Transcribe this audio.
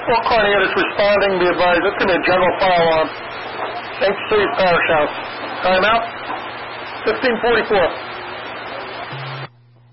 Fort Kearney is responding. Be advised, it's going to be a general fire alarm. St. Cecilia Parish House. Time out. 15:44.